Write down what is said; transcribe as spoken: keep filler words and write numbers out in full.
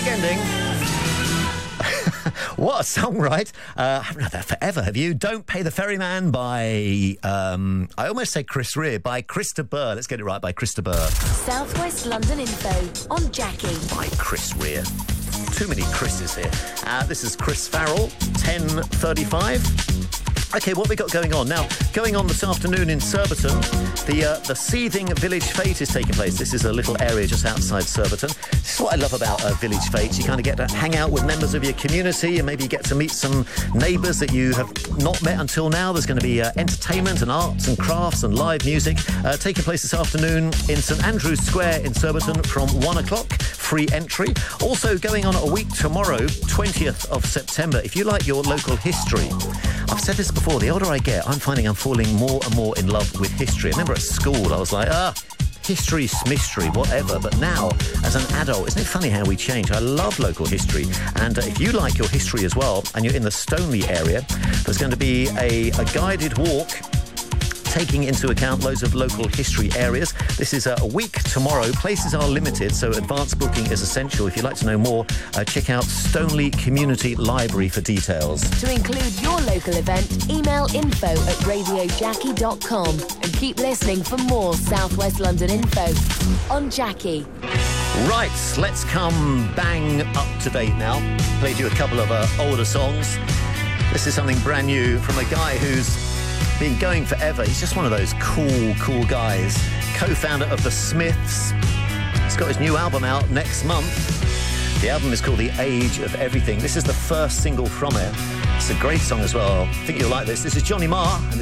ending. What a song, right? Uh, I haven't heard that forever, have you? Don't Pay the Ferryman by, um, I almost say Chris Rea, by Krista Burr. Let's get it right, by Krista Burr. South West London Info on Jackie. By Chris Rea. Too many Chris's here. Uh, this is Chris Farrell, ten thirty-five. OK, what we got going on? Now, going on this afternoon in Surbiton, the uh, the Seething Village Fete is taking place. This is a little area just outside Surbiton. This is what I love about uh, Village Fates. You kind of get to hang out with members of your community and maybe you get to meet some neighbours that you have not met until now. There's going to be uh, entertainment and arts and crafts and live music uh, taking place this afternoon in St Andrew's Square in Surbiton from one o'clock. Free entry. Also going on a week tomorrow, twentieth of September. If you like your local history, I've said this before, the older I get, I'm finding I'm falling more and more in love with history. I remember at school, I was like, ah, history's mystery, whatever. But now, as an adult, isn't it funny how we change? I love local history. And uh, if you like your history as well, and you're in the Stoneleigh area, there's going to be a, a guided walk taking into account loads of local history areas. This is a week tomorrow. Places are limited, so advanced booking is essential. If you'd like to know more, uh, check out Stoneleigh Community Library for details. To include your local event, email info at radio jackie dot com and keep listening for more South West London info on Jackie. Right, let's come bang up to date now. Played you a couple of uh, older songs. This is something brand new from a guy who's been going forever. He's just one of those cool, cool guys. Co-founder of The Smiths. He's got his new album out next month. The album is called The Age of Everything. This is the first single from it. It's a great song as well. I think you'll like this. This is Johnny Marr. And